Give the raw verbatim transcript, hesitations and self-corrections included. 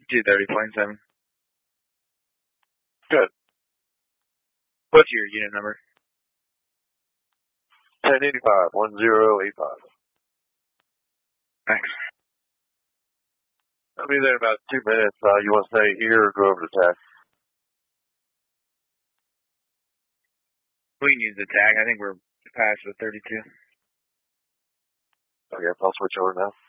two thirty point seven. Good. What's your unit number? ten eighty-five, one zero eight five. Thanks. I'll be there in about two minutes. Uh, you want to stay here or go over to TAC? We can use the tag. I think we're past the thirty-two. Okay, I'll switch over now.